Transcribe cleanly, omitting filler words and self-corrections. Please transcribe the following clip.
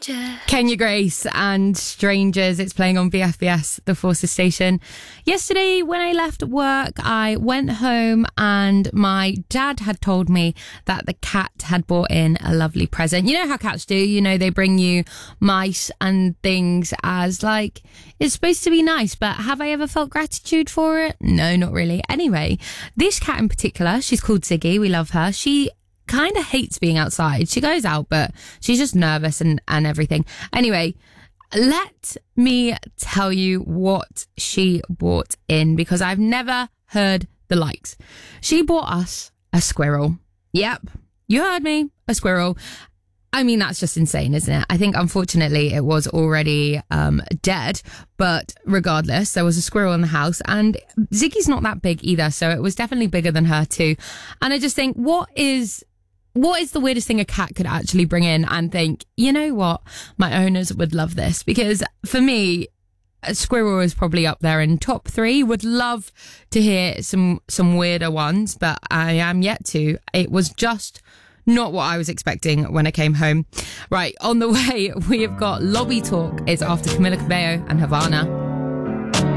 Kenya Grace and Strangers. It's playing on BFBS, the Forces station. Yesterday, when I left work, I went home and my dad had told me that the cat had brought in a lovely present. You know how cats do, you know, they bring you mice and things as like, it's supposed to be nice, but have I ever felt gratitude for it? No, not really. Anyway, this cat in particular, she's called Ziggy. We love her. She kind of hates being outside. She goes out, but she's just nervous and everything. Anyway, let me tell you what she brought in, because I've never heard the likes. She bought us a squirrel. Yep, you heard me, a squirrel. I mean, that's just insane, isn't it? I think, unfortunately, it was already dead. But regardless, there was a squirrel in the house. And Ziggy's not that big either, so it was definitely bigger than her too. And I just think, what is the weirdest thing a cat could actually bring in and think, you know what, my owners would love this? Because for me, a squirrel is probably up there in top 3. Would love to hear some weirder ones, but I am yet to. It was just not what I was expecting when I came home. Right, on the way, we have got Lobby Talk. It's after Camila Cabello and Havana.